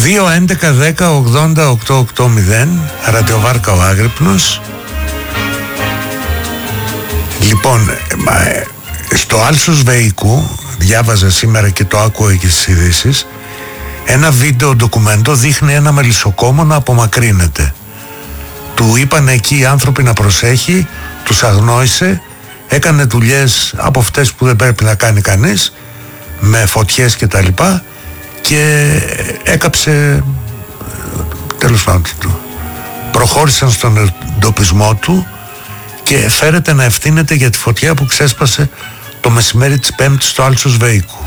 2-11-10-80-880 ραδιοβάρκα ο Άγρυπνος. Λοιπόν, στο Άλσος Βεϊκού διάβαζα σήμερα και το άκουγα και στις ειδήσεις, ένα βίντεο ντοκουμέντο δείχνει ένα μελισσοκόμο να απομακρύνεται. Του είπαν εκεί οι άνθρωποι να προσέχει, τους αγνόησε, έκανε δουλειές από αυτές που δεν πρέπει να κάνει κανείς, με φωτιές και τα λοιπά, και έκαψε, τέλος πάντων, προχώρησαν στον εντοπισμό του και φέρεται να ευθύνεται για τη φωτιά που ξέσπασε το μεσημέρι της Πέμπτης στο Άλσος Βεϊκού.